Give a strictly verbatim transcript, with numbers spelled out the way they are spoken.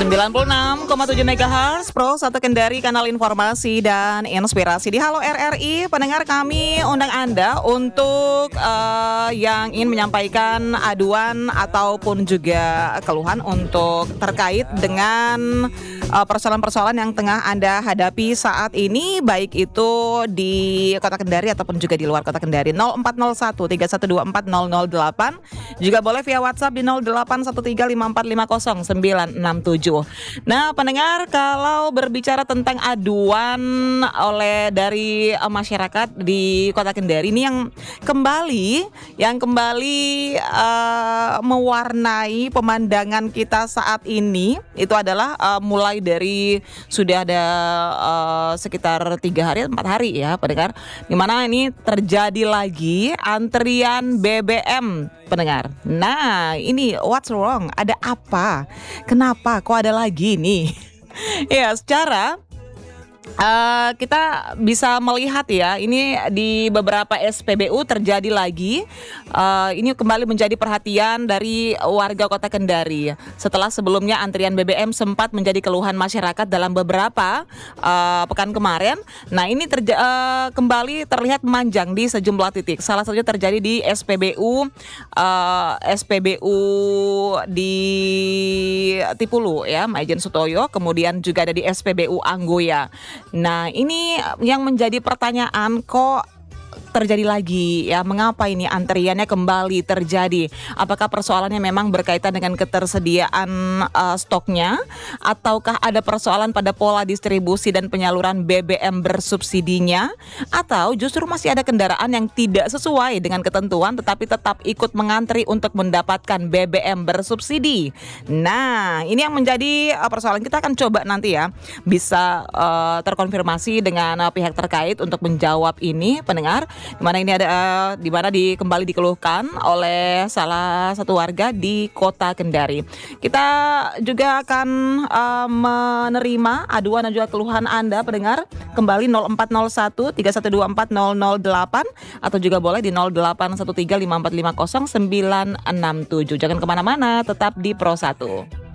sembilan puluh enam koma tujuh megahertz Pro satu Kendari, kanal informasi dan inspirasi di Halo R R I. Pendengar, kami undang Anda untuk uh, yang ingin menyampaikan aduan ataupun juga keluhan untuk terkait dengan uh, persoalan-persoalan yang tengah Anda hadapi saat ini, baik itu di Kota Kendari ataupun juga di luar Kota Kendari. nol empat nol satu tiga satu dua empat nol nol delapan, juga boleh via WhatsApp di nol delapan satu tiga lima empat lima nol sembilan enam tujuh. Nah, pendengar, kalau berbicara tentang aduan oleh dari uh, masyarakat di Kota Kendari ini yang kembali yang kembali uh, mewarnai pemandangan kita saat ini, itu adalah uh, mulai dari sudah ada uh, sekitar tiga hari empat hari ya pendengar, dimana ini terjadi lagi antrian B B M pendengar. Nah, ini what's wrong? Ada apa? Kenapa kok ada lagi nih? Ya, secara Uh, kita bisa melihat ya, ini di beberapa S P B U terjadi lagi. Uh, ini kembali menjadi perhatian dari warga Kota Kendari. Setelah sebelumnya antrian B B M sempat menjadi keluhan masyarakat dalam beberapa uh, pekan kemarin. Nah, ini terja- uh, kembali terlihat memanjang di sejumlah titik. Salah satunya terjadi di S P B U uh, S P B U di Tipulu ya, Maijen Sutoyo. Kemudian juga ada di S P B U Anggoya. Nah, ini yang menjadi pertanyaan, kok terjadi lagi ya, mengapa ini antriannya kembali terjadi? Apakah persoalannya memang berkaitan dengan ketersediaan uh, stoknya, ataukah ada persoalan pada pola distribusi dan penyaluran B B M bersubsidinya, atau justru masih ada kendaraan yang tidak sesuai dengan ketentuan tetapi tetap ikut mengantri untuk mendapatkan B B M bersubsidi? Nah, ini yang menjadi uh, persoalan. Kita akan coba nanti ya bisa uh, terkonfirmasi dengan uh, pihak terkait untuk menjawab ini, pendengar. Di mana ini ada uh, di mana di kembali dikeluhkan oleh salah satu warga di Kota Kendari. Kita juga akan uh, menerima aduan dan juga keluhan Anda pendengar, kembali nol empat nol satu tiga satu dua empat nol nol delapan, atau juga boleh di nol delapan satu tiga lima empat lima nol sembilan enam tujuh. Jangan kemana-mana, tetap di Pro satu.